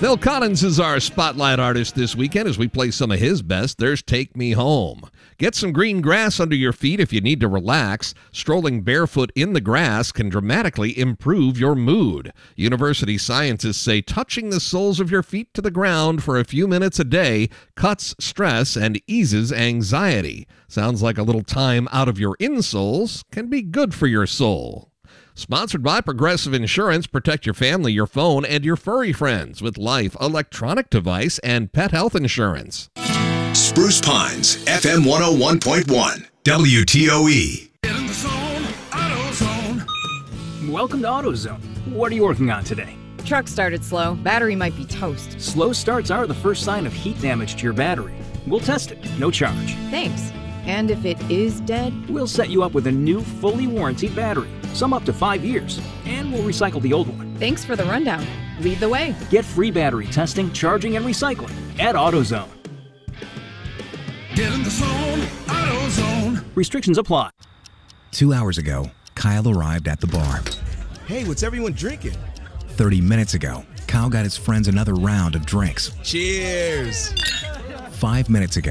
Phil Collins is our spotlight artist this weekend as we play some of his best. There's Take Me Home. Get some green grass under your feet if you need to relax. Strolling barefoot in the grass can dramatically improve your mood. University scientists say touching the soles of your feet to the ground for a few minutes a day cuts stress and eases anxiety. Sounds like a little time out of your insoles can be good for your soul. Sponsored by Progressive Insurance. Protect your family, your phone, and your furry friends with Life electronic device and pet health insurance. Spruce Pines, FM 101.1, WTOE. Get in the zone, AutoZone. Welcome to AutoZone. What are you working on today? Truck started slow. Battery might be toast. Slow starts are the first sign of heat damage to your battery. We'll test it, no charge. Thanks. And if it is dead? We'll set you up with a new, fully warranted battery, some up to 5 years, and we'll recycle the old one. Thanks for the rundown. Lead the way. Get free battery testing, charging, and recycling at AutoZone. Get in the zone, AutoZone. Restrictions apply. 2 hours ago, Kyle arrived at the bar. Hey, what's everyone drinking? 30 minutes ago, Kyle got his friends another round of drinks. Cheers! 5 minutes ago,